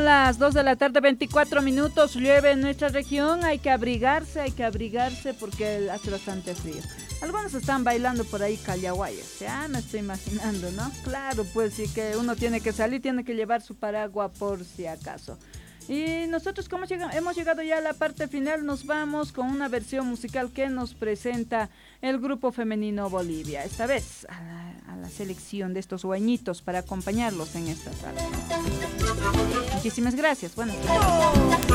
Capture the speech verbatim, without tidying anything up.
son las dos de la tarde, veinticuatro minutos, llueve en nuestra región, hay que abrigarse, hay que abrigarse porque hace bastante frío. Algunos están bailando por ahí callahuayas, ya me estoy imaginando, ¿no? Claro, pues sí que uno tiene que salir, tiene que llevar su paraguas por si acaso. Y nosotros como llega, hemos llegado ya a la parte final, nos vamos con una versión musical que nos presenta el grupo femenino Bolivia, esta vez a la, a la selección de estos guañitos para acompañarlos en esta tarde. Muchísimas gracias, buenas tardes.